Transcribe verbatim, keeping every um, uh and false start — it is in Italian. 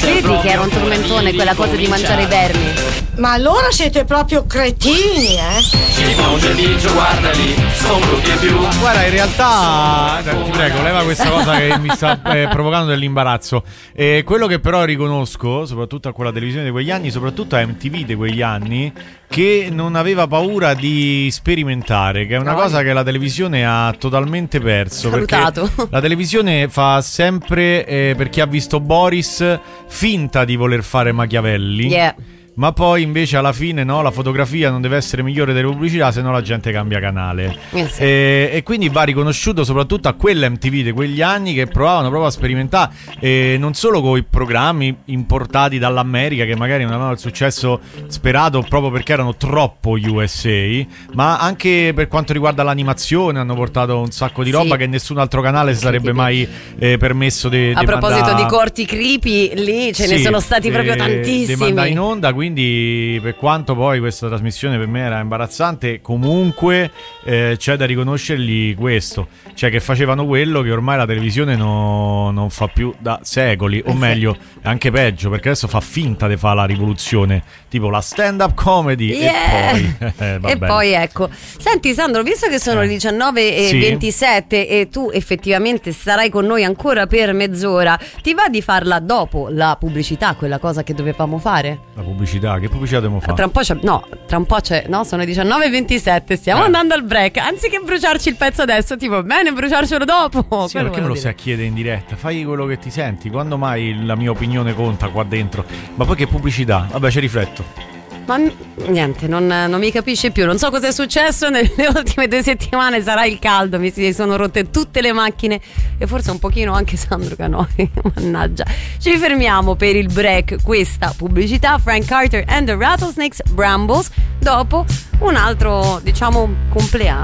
Vedi che era un tormentone quella cosa di mangiare i vermi. Ma allora siete proprio cretini, eh? Simon Gelicio, guarda lì, sono brutti e più. Guarda, in realtà, ti prego, leva questa cosa che mi sta eh, provocando dell'imbarazzo. Eh, quello che però riconosco, soprattutto a quella televisione di quegli anni, soprattutto a M T V di quegli anni, che non aveva paura di sperimentare, che è una no. cosa che la televisione ha totalmente perso. Salutato. Perché la televisione fa sempre, eh, per chi ha visto Boris, finta di voler fare Machiavelli. Yeah. Ma poi invece alla fine no, la fotografia non deve essere migliore delle pubblicità, se no la gente cambia canale. Yes. E, e quindi va riconosciuto soprattutto a quella M T V di quegli anni che provavano proprio a sperimentare, e non solo con i programmi importati dall'America che magari non avevano il successo sperato proprio perché erano troppo U S A, ma anche per quanto riguarda l'animazione hanno portato un sacco di roba sì. che nessun altro canale si sarebbe mai eh, permesso di a proposito mandare... di corti creepy, lì ce sì, ne sono stati proprio eh, tantissimi di mandare in onda. Quindi per quanto poi questa trasmissione per me era imbarazzante, comunque eh, c'è da riconoscergli questo, cioè che facevano quello che ormai la televisione no, non fa più da secoli, o meglio anche peggio, perché adesso fa finta di fare la rivoluzione, tipo la stand up comedy. Yeah. E poi eh, va e bene. poi ecco, senti Sandro, visto che sono eh. le diciannove e sì. ventisette e tu effettivamente sarai con noi ancora per mezz'ora, ti va di farla dopo la pubblicità, quella cosa che dovevamo fare? La pubblicità, che pubblicità dobbiamo fare? Tra un po' c'è, no, tra un po' c'è, no, sono le diciannove e ventisette, stiamo eh. andando al break, anziché bruciarci il pezzo adesso, ti va bene bruciarcelo dopo? Sì, perché me lo sai a chiedere in diretta? Fai quello che ti senti, quando mai la mia opinione conta qua dentro? Ma poi che pubblicità? Vabbè, ci rifletto. Ma niente, non, non mi capisce più. Non so cosa è successo nelle ultime due settimane. Sarà il caldo, mi si sono rotte tutte le macchine e forse un pochino anche Sandro Canoi. Mannaggia. Ci fermiamo per il break. Questa pubblicità, Frank Carter and the Rattlesnakes, Brambles, dopo un altro, diciamo, compleanno.